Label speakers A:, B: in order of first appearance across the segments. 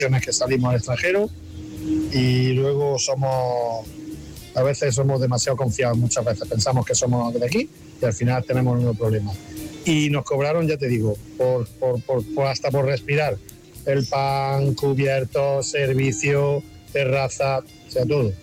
A: que salimos al extranjero y luego a veces somos demasiado confiados, muchas veces pensamos que somos de aquí y al final tenemos un problema. Y nos cobraron, ya te digo, hasta por respirar, el pan, cubiertos, servicio, terraza, o sea, todo.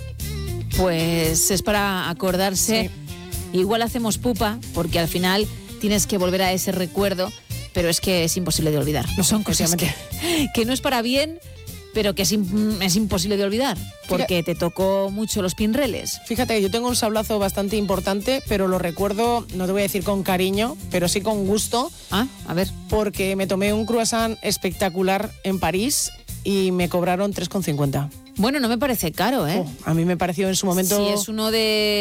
B: Pues es para acordarse. Sí. Igual hacemos pupa, porque al final tienes que volver a ese recuerdo, pero es que es imposible de olvidar. No son cosas que no es para bien, pero que es imposible de olvidar, porque te tocó mucho los pinreles.
C: Fíjate, yo tengo un sablazo bastante importante, pero lo recuerdo, no te voy a decir con cariño, pero sí con gusto.
B: Ah, a ver.
C: Porque me tomé un croissant espectacular en París y me cobraron 3,50.
B: Bueno, no me parece caro, ¿eh?
C: A mí me pareció en su momento...
B: Si es uno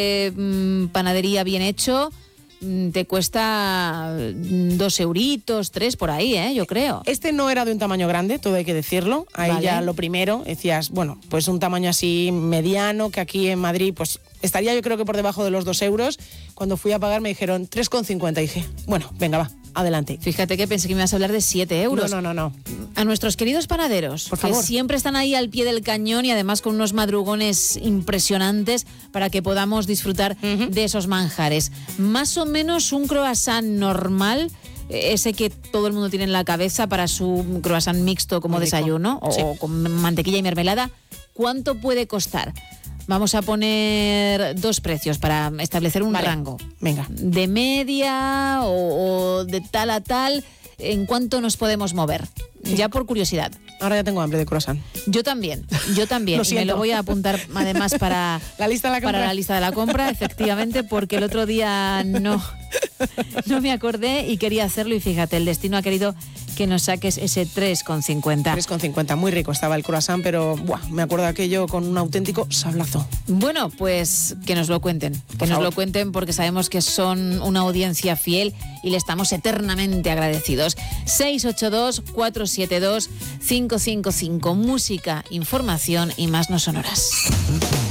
B: de panadería bien hecho, te cuesta 2 euritos, 3 por ahí, yo creo.
C: Este no era de un tamaño grande, todo hay que decirlo. Ahí vale. Ya lo primero, decías, bueno, pues un tamaño así mediano, que aquí en Madrid, pues estaría yo creo que por debajo de los 2 euros. Cuando fui a pagar me dijeron 3,50 y dije, bueno, venga, va, adelante.
B: Fíjate que pensé que me ibas a hablar de 7 euros.
C: No.
B: A nuestros queridos panaderos,
C: por favor,
B: que siempre están ahí al pie del cañón y además con unos madrugones impresionantes para que podamos disfrutar de esos manjares. Más o menos un croissant normal, ese que todo el mundo tiene en la cabeza para su croissant mixto como desayuno, sí, o con mantequilla y mermelada, ¿cuánto puede costar? Vamos a poner 2 precios para establecer un rango.
C: Venga.
B: De media o de tal a tal, ¿en cuánto nos podemos mover? Ya por curiosidad.
C: Ahora ya tengo hambre de croissant.
B: Yo también.
C: Lo
B: Me lo voy a apuntar además para
C: la lista de la compra.
B: Para la lista de la compra, efectivamente, porque el otro día no me acordé y quería hacerlo y fíjate, el destino ha querido que nos saques ese 3,50.
C: 3,50, muy rico estaba el croissant, pero me acuerdo de aquello con un auténtico sablazo.
B: Bueno, pues que nos lo cuenten, lo cuenten porque sabemos que son una audiencia fiel y le estamos eternamente agradecidos. 682-472-555, música, información y más no sonoras.